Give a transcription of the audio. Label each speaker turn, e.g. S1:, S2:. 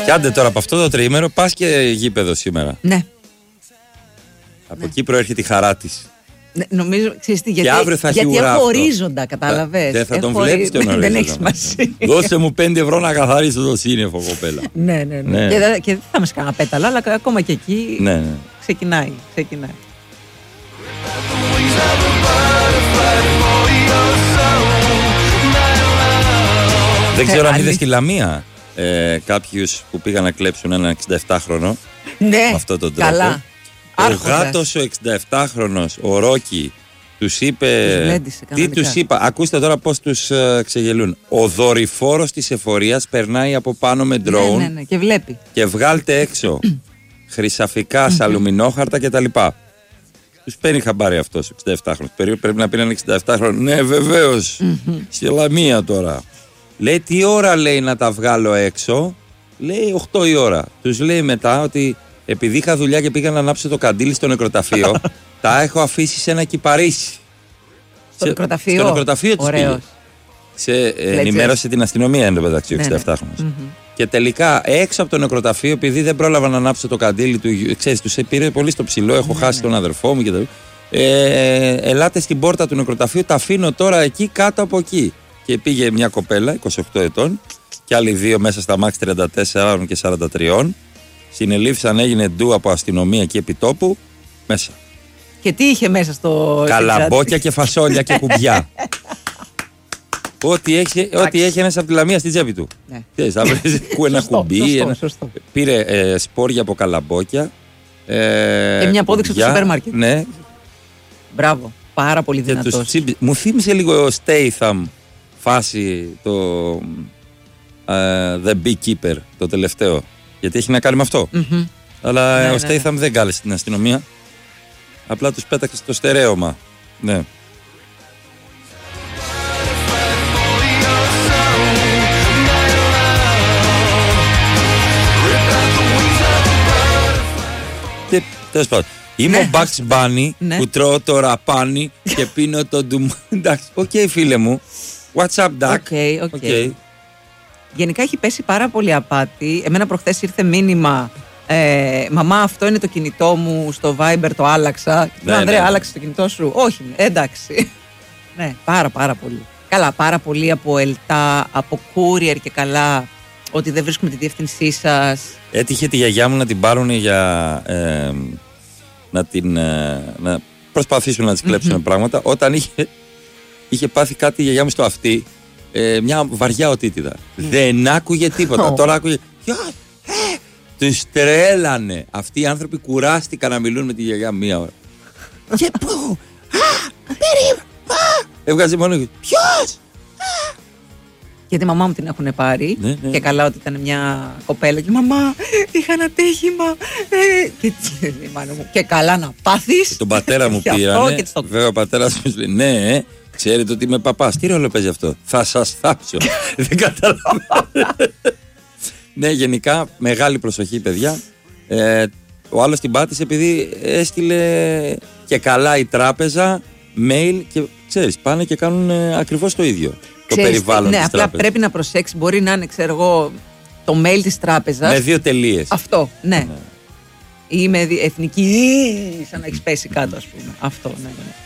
S1: Και άντε τώρα από αυτό το τριήμερο πας και γήπεδο σήμερα.
S2: Ναι.
S1: Από εκεί προέρχεται η χαρά της.
S2: Ναι, νομίζω, ξέρεις τι, γιατί
S1: έχει
S2: έχω ορίζοντα, καταλαβες.
S1: Δεν θα τον βλέπεις τον ορίζοντα.
S2: Δεν έχει σημασία.
S1: Δώσε μου 5 ευρώ να καθαρίσω το σύννεφο, κοπέλα.
S2: Ναι. Και δεν θα μας κάνω πέταλο, αλλά ακόμα και εκεί ξεκινάει.
S1: Δεν ξέρω αν είδες στη Λαμία κάποιους που πήγαν να κλέψουν ένα 67χρονο.
S2: Ναι,
S1: με αυτόν τον τρόπο.
S2: καλά.
S1: Ο γάτος ο 67χρονος, ο Ρόκι, τους είπε. Τι τους είπα, ακούστε τώρα πώς τους ξεγελούν. Ο δορυφόρος της εφορίας περνάει από πάνω με ντρόουν.
S2: Ναι, και βλέπει.
S1: Και βγάλτε έξω χρυσαφικά, σαλουμινόχαρτα κτλ. Τους παίρνει χαμπάρι αυτός ο 67χρονος. Πρέπει να πήραν 67χρονο. Ναι, βεβαίως. Στη Λαμία τώρα. Λέει τι ώρα λέει να τα βγάλω έξω. Λέει 8 η ώρα. Τους λέει μετά ότι επειδή είχα δουλειά και πήγα να ανάψω το καντήλι στο νεκροταφείο, τα έχω αφήσει σε ένα κυπαρίσι.
S2: Στο νεκροταφείο.
S1: Στο νεκροταφείο τους πήγε. Ενημέρωσε την αστυνομία εν τω μεταξύ ο 67χρονος. Και τελικά έξω από το νεκροταφείο, επειδή δεν πρόλαβα να ανάψω το καντήλι του, ξέρεις, τους πήρε πολύ στο ψηλό, έχω χάσει τον αδερφό μου και τα ελάτε στην πόρτα του νεκροταφείου, τα αφήνω τώρα εκεί κάτω από εκεί. Και πήγε μια κοπέλα 28 ετών και άλλοι δύο μέσα στα μάξι 34 και 43. Συνελήφθησαν, έγινε ντου από αστυνομία εκεί επί τόπου. Μέσα.
S2: Και τι είχε μέσα στο.
S1: Καλαμπόκια και φασόλια και κουμπιά. Ό,τι έχει ένας από τη Λαμία στη τσέπη του. Ναι. Θα βρει ένα κουμπί.
S2: Σωστό.
S1: Πήρε σπόρια από καλαμπόκια.
S2: Και μια απόδειξη από το σούπερ μάρκετ.
S1: Ναι.
S2: Μπράβο. Πάρα πολύ δυνατός.
S1: Μου θύμισε λίγο Statham φάση το The Beekeeper το τελευταίο. Γιατί έχει να κάνει με αυτό. Αλλά ο Statham δεν κάλεσε την αστυνομία. Απλά τους πέταξε στο στερέωμα. Ναι. Και τέλος πάντων. Είμαι ο Bugs Bunny που τρώω το ραπάνι και πίνω το ντουμ. Εντάξει, οκ, φίλε μου. What's up, Duck?
S2: Okay. Γενικά έχει πέσει πάρα πολύ απάτη. Εμένα προχθές ήρθε μήνυμα. Μαμά, αυτό είναι το κινητό μου. Στο Viber το άλλαξα. Ανδρέα, άλλαξε το κινητό σου? Όχι, εντάξει. Ναι, πάρα πολύ. Καλά, πάρα πολύ από ελτά, από courier και καλά. Ότι δεν βρίσκουμε τη διεύθυνσή σας.
S1: Έτυχε τη γιαγιά μου να την πάρουν για να προσπαθήσουν να της κλέψουν πράγματα. Όταν είχε πάθει κάτι η γιαγιά μου στο αυτί, μια βαριά οτίτιδα. Δεν άκουγε τίποτα. Τώρα άκουγε. Τους τρέλανε. Αυτοί οι άνθρωποι κουράστηκαν να μιλούν με τη γιαγιά μία ώρα. Και πού? Έβγαζε μόνο. Ποιος?
S2: Γιατί η μαμά μου την έχουν πάρει. Και καλά ότι ήταν μια κοπέλα. Και μαμά, είχα ένα τύχημα. Και καλά να πάθεις.
S1: Και τον πατέρα μου πήρανε. Βέβαια ο πατέρας μου λέει ναι, ξέρετε ότι είμαι παπάς. Τι ρόλο παίζει αυτό? Θα σας θάψω. Δεν καταλαβαίνω. Ναι, γενικά μεγάλη προσοχή, παιδιά. Ο άλλος την πάτησε επειδή έστειλε και καλά η τράπεζα mail και ξέρεις, πάνε και κάνουν ακριβώς το ίδιο. Το περιβάλλον της
S2: απλά
S1: τράπεζας.
S2: Πρέπει να προσέξει, μπορεί να είναι, ξέρω εγώ, το mail της τράπεζας.
S1: Με 2 τελείες.
S2: Αυτό, ναι. Ή με εθνική, σαν να έχει πέσει κάτω, ας πούμε. Αυτό, ναι.